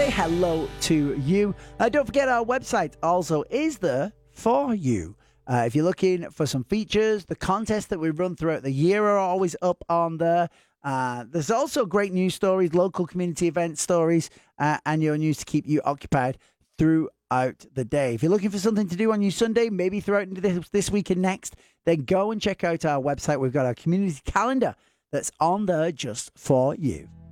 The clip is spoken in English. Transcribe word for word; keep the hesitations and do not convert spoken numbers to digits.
say hello to you. Uh, don't forget our website also is there for you. Uh, if you're looking for some features, the contests that we run throughout the year are always up on there. Uh, there's also great news stories, local community event stories, uh, and your news to keep you occupied throughout the day. If you're looking for something to do on your Sunday, maybe throughout into this, this week and next, then go and check out our website. We've got our community calendar that's on there just for you.